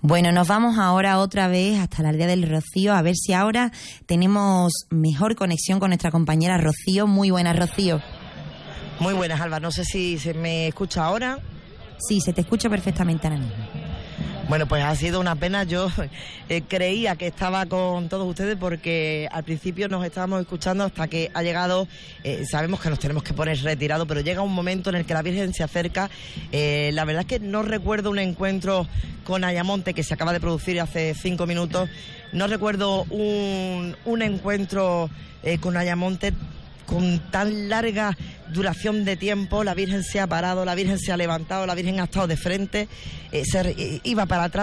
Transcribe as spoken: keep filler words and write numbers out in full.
Bueno, nos vamos ahora otra vez hasta la aldea del Rocío, a ver si ahora tenemos mejor conexión con nuestra compañera Rocío. Muy buenas, Rocío. Muy buenas, Alba. No sé si se me escucha ahora. Sí, se te escucha perfectamente ahora mismo. Bueno, pues ha sido una pena. Yo eh, creía que estaba con todos ustedes porque al principio nos estábamos escuchando hasta que ha llegado, eh, sabemos que nos tenemos que poner retirados, pero llega un momento en el que la Virgen se acerca. Eh, la verdad es que no recuerdo un encuentro con Ayamonte que se acaba de producir hace cinco minutos. No recuerdo un, un encuentro eh, con Ayamonte con tan larga duración de tiempo. La Virgen se ha parado, la Virgen se ha levantado, la Virgen ha estado de frente, eh, se, eh, iba para atrás.